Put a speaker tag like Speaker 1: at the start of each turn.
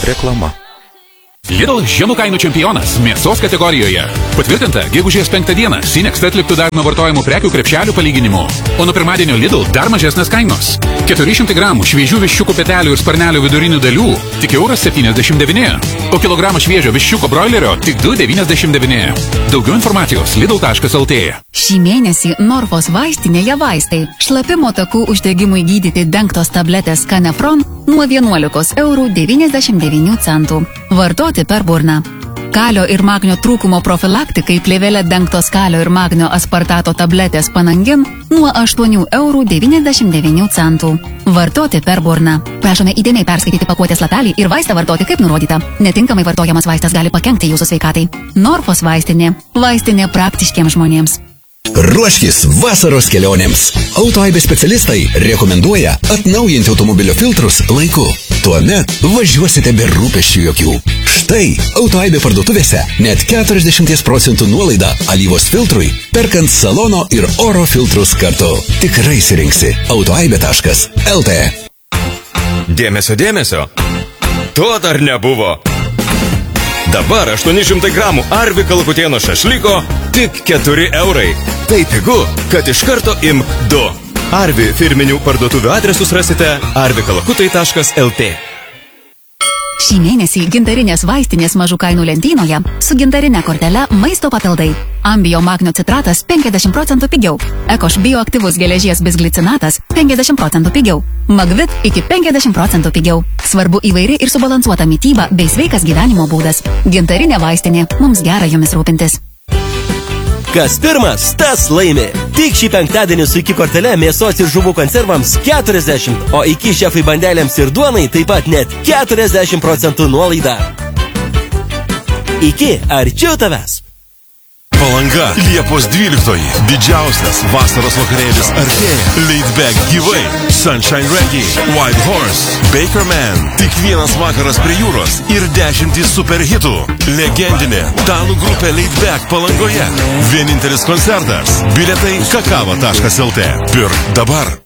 Speaker 1: Reklama.
Speaker 2: Lidl žemų kainų čempionas mėsos kategorijoje. Patvirtinta, gegužės 5 dieną Sinext atliktų dažno vartojimų prekių krepšelių palyginimu. O nuo pirmadienio Lidl dar mažesnės kainos. 400 gramų šviežių viščiukų petelių ir sparnelių vidurinių dalių tik €1,79. O kilogramą šviežio viščiuko broilerio tik €2,99. Daugiau informacijos lidl.lt.
Speaker 3: Šį mėnesį Norfos vaistinėje vaistai. Šlapimo takų uždegimui gydyti dengtos tabletės Canefron nuo €11,99. Vartoti per burną. Kalio ir magnio trūkumo profilaktikai plėvelė dengtos kalio ir magnio aspartato tabletės Panangin nuo €8,99. Vartoti per burną. Prašome įdėmiai perskaityti pakuotės lapelį ir vaistą vartoti kaip nurodyta. Netinkamai vartojamas vaistas gali pakenkti jūsų sveikatai. Norfos vaistinė. Vaistinė praktiškiems žmonėms.
Speaker 4: Ruoškis vasaros kelionėms. Autoaibės specialistai rekomenduoja atnaujinti automobilio filtrus laiku. Tuomet važiuosite be rūpesčių jokių. Štai Autoaibė parduotuvėse net 40% nuolaida alyvos filtrui, perkant salono ir oro filtrus kartu. Tikrai surinksi autoaibė.lt.
Speaker 1: Dėmesio, dėmesio. To dar nebuvo. Dabar 800 gramų Arvi kalakutieno šašlyko tik €4. Tai pigu, kad iš karto imk 2. Arvi firminių parduotuvių adresus rasite arvikalakutai.lt.
Speaker 3: Šį mėnesį gintarinės vaistinės mažų kainų lentynoje su gintarinė kortele maisto papildai. Ambio magnio citratas 50% pigiau. Ekoš bioaktyvus geležies bisglicinatas 50% pigiau. Magvit iki 50% pigiau. Svarbu įvairi ir subalansuota mityba bei sveikas gyvenimo būdas. Gintarinė vaistinė. Mums gera jomis rūpintis.
Speaker 5: Kas pirmas, tas laimi. Tik šį penktadienį su iki kortele mėsos ir žuvų konservams 40, o iki šefai bandelėms ir duonai taip pat net 40% nuolaida. Iki arčiau tavęs.
Speaker 6: Palanga, Liepos 12. Didžiausias vasaros vakarėlis artėja. Laidback gyvai. Sunshine Reggae, White Horse, Bakerman. Tik vienas vakaras prie jūros ir 10 superhitų. Legendinė danų grupė Laidback Palangoje. Vienintelis koncertas. Bilietai kakava.lt. Pirk dabar.